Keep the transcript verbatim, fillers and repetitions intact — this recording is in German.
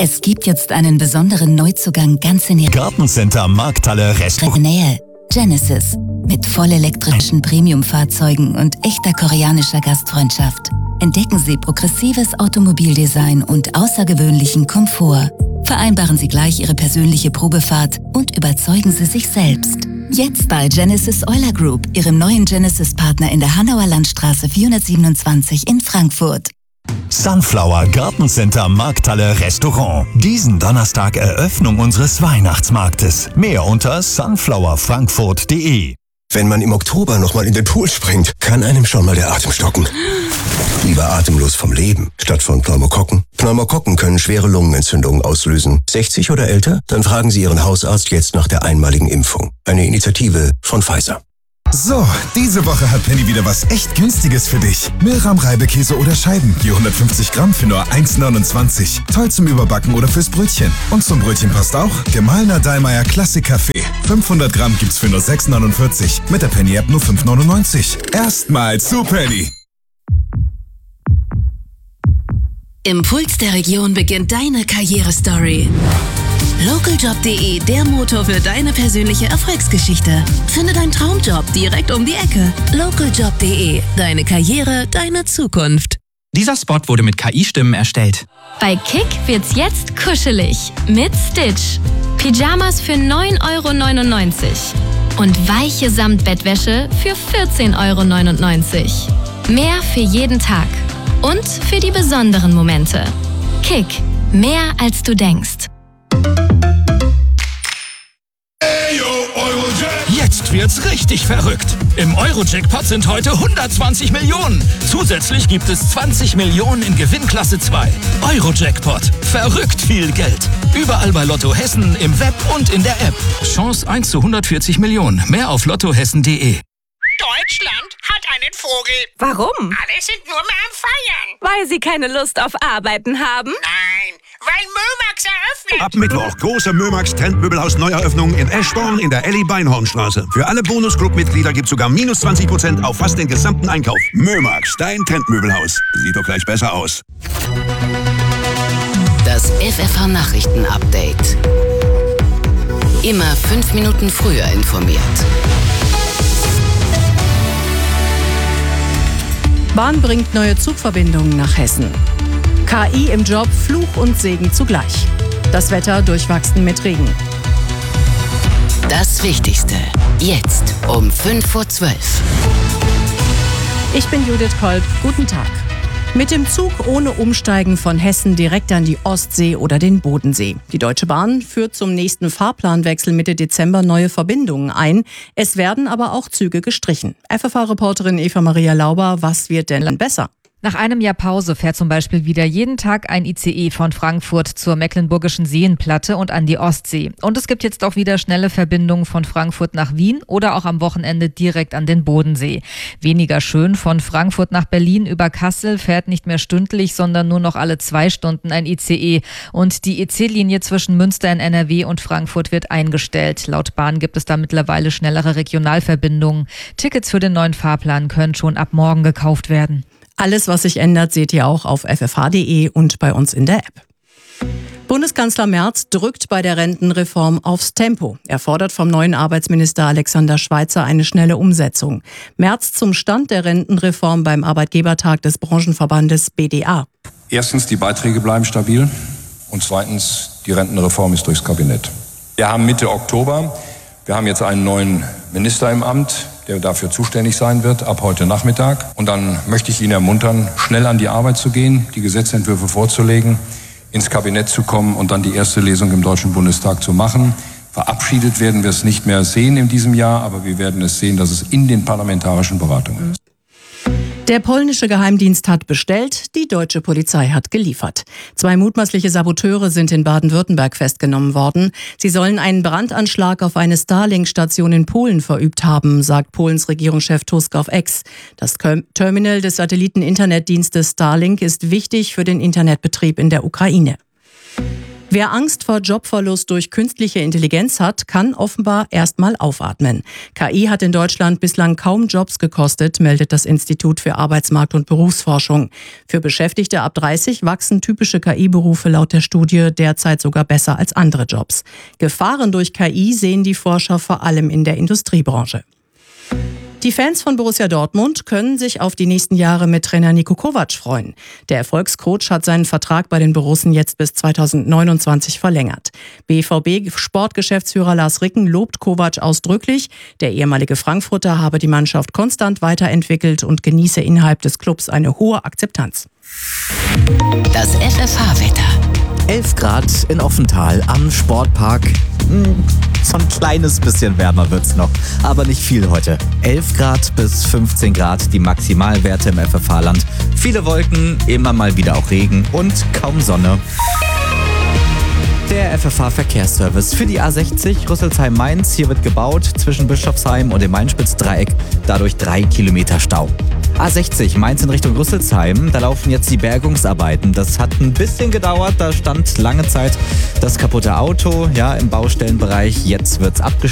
Es gibt jetzt einen besonderen Neuzugang ganz in Ihrer Gartencenter Markthalle Restaurant Nähe. Genesis. Mit vollelektrischen Premium-Fahrzeugen und echter koreanischer Gastfreundschaft. Entdecken Sie progressives Automobildesign und außergewöhnlichen Komfort. Vereinbaren Sie gleich Ihre persönliche Probefahrt und überzeugen Sie sich selbst. Jetzt bei Genesis Euler Group, Ihrem neuen Genesis-Partner in der Hanauer Landstraße vierhundertsiebenundzwanzig in Frankfurt. Sunflower Gartencenter Markthalle Restaurant. Diesen Donnerstag Eröffnung unseres Weihnachtsmarktes. Mehr unter sunflower frankfurt punkt de. Wenn man im Oktober nochmal in den Pool springt, kann einem schon mal der Atem stocken. Lieber atemlos vom Leben, statt von Pneumokokken. Pneumokokken können schwere Lungenentzündungen auslösen. sechzig oder älter? Dann fragen Sie Ihren Hausarzt jetzt nach der einmaligen Impfung. Eine Initiative von Pfizer. So, diese Woche hat Penny wieder was echt Günstiges für dich. Milram Reibekäse oder Scheiben, je hundertfünfzig Gramm für nur eins neunundzwanzig. Toll zum Überbacken oder fürs Brötchen. Und zum Brötchen passt auch gemahlener Dallmayr Klassik Kaffee. fünfhundert Gramm gibt's für nur sechs neunundvierzig. Mit der Penny-App nur fünf neunundneunzig. Erstmal zu Penny. Im Puls der Region beginnt deine Karrierestory. Lokaljob punkt de, der Motor für deine persönliche Erfolgsgeschichte. Finde deinen Traumjob direkt um die Ecke. Lokaljob punkt de, deine Karriere, deine Zukunft. Dieser Spot wurde mit K I-Stimmen erstellt. Bei Kick wird's jetzt kuschelig mit Stitch. Pyjamas für neun Euro neunundneunzig und weiche Samtbettwäsche für vierzehn Euro neunundneunzig. Mehr für jeden Tag und für die besonderen Momente. Kick, mehr als du denkst. Jetzt wird's richtig verrückt. Im Euro-Jackpot sind heute hundertzwanzig Millionen. Zusätzlich gibt es zwanzig Millionen in Gewinnklasse zwei. Euro-Jackpot. Verrückt viel Geld. Überall bei Lotto Hessen, im Web und in der App. Chance eins zu hundertvierzig Millionen. Mehr auf lottohessen punkt de. Deutschland hat einen Vogel. Warum? Alle sind nur mehr am Feiern. Weil sie keine Lust auf Arbeiten haben? Nein, weil Mömax eröffnet. Ab Mittwoch große Mömax Trendmöbelhaus Neueröffnung in Eschborn in der Elli-Beinhornstraße. Für alle Bonus-Club-Mitglieder gibt's sogar minus zwanzig Prozent auf fast den gesamten Einkauf. Mömax, dein Trendmöbelhaus. Sieht doch gleich besser aus. Das F F H-Nachrichten-Update. Immer fünf Minuten früher informiert. Bahn bringt neue Zugverbindungen nach Hessen. K I im Job, Fluch und Segen zugleich. Das Wetter durchwachsen mit Regen. Das Wichtigste, jetzt um fünf vor zwölf. Ich bin Judith Kolb, guten Tag. Mit dem Zug ohne Umsteigen von Hessen direkt an die Ostsee oder den Bodensee. Die Deutsche Bahn führt zum nächsten Fahrplanwechsel Mitte Dezember neue Verbindungen ein. Es werden aber auch Züge gestrichen. F F H-Reporterin Eva Maria Lauber, was wird denn besser? Nach einem Jahr Pause fährt zum Beispiel wieder jeden Tag ein I C E von Frankfurt zur Mecklenburgischen Seenplatte und an die Ostsee. Und es gibt jetzt auch wieder schnelle Verbindungen von Frankfurt nach Wien oder auch am Wochenende direkt an den Bodensee. Weniger schön, von Frankfurt nach Berlin über Kassel fährt nicht mehr stündlich, sondern nur noch alle zwei Stunden ein I C E. Und die E C-Linie zwischen Münster in N R W und Frankfurt wird eingestellt. Laut Bahn gibt es da mittlerweile schnellere Regionalverbindungen. Tickets für den neuen Fahrplan können schon ab morgen gekauft werden. Alles, was sich ändert, seht ihr auch auf f f h punkt de und bei uns in der App. Bundeskanzler Merz drückt bei der Rentenreform aufs Tempo. Er fordert vom neuen Arbeitsminister Alexander Schweitzer eine schnelle Umsetzung. Merz zum Stand der Rentenreform beim Arbeitgebertag des Branchenverbandes B D A. Erstens, die Beiträge bleiben stabil und zweitens, die Rentenreform ist durchs Kabinett. Wir haben Mitte Oktober, wir haben jetzt einen neuen Minister im Amt, der dafür zuständig sein wird, ab heute Nachmittag. Und dann möchte ich ihn ermuntern, schnell an die Arbeit zu gehen, die Gesetzentwürfe vorzulegen, ins Kabinett zu kommen und dann die erste Lesung im Deutschen Bundestag zu machen. Verabschiedet werden wir es nicht mehr sehen in diesem Jahr, aber wir werden es sehen, dass es in den parlamentarischen Beratungen ist. Der polnische Geheimdienst hat bestellt, die deutsche Polizei hat geliefert. Zwei mutmaßliche Saboteure sind in Baden-Württemberg festgenommen worden. Sie sollen einen Brandanschlag auf eine Starlink-Station in Polen verübt haben, sagt Polens Regierungschef Tusk auf X. Das Terminal des Satelliten-Internetdienstes Starlink ist wichtig für den Internetbetrieb in der Ukraine. Wer Angst vor Jobverlust durch künstliche Intelligenz hat, kann offenbar erstmal aufatmen. K I hat in Deutschland bislang kaum Jobs gekostet, meldet das Institut für Arbeitsmarkt- und Berufsforschung. Für Beschäftigte ab dreißig wachsen typische K I-Berufe laut der Studie derzeit sogar besser als andere Jobs. Gefahren durch K I sehen die Forscher vor allem in der Industriebranche. Die Fans von Borussia Dortmund können sich auf die nächsten Jahre mit Trainer Niko Kovac freuen. Der Erfolgscoach hat seinen Vertrag bei den Borussen jetzt bis zweitausendneunundzwanzig verlängert. B V B-Sportgeschäftsführer Lars Ricken lobt Kovac ausdrücklich. Der ehemalige Frankfurter habe die Mannschaft konstant weiterentwickelt und genieße innerhalb des Clubs eine hohe Akzeptanz. Das F F H-Wetter. elf Grad in Offental am Sportpark. So ein kleines bisschen wärmer wird's noch, aber nicht viel heute. elf Grad bis fünfzehn Grad die Maximalwerte im F F H-Land. Viele Wolken, immer mal wieder auch Regen und kaum Sonne. Der F F H-Verkehrsservice für die A sechzig Rüsselsheim-Mainz. Hier wird gebaut zwischen Bischofsheim und dem Main-Spitz-Dreieck. Dadurch drei Kilometer Stau. A sechzig Mainz in Richtung Rüsselsheim. Da laufen jetzt die Bergungsarbeiten. Das hat ein bisschen gedauert. Da stand lange Zeit das kaputte Auto ja, im Baustellenbereich. Jetzt wird's abgeschlossen.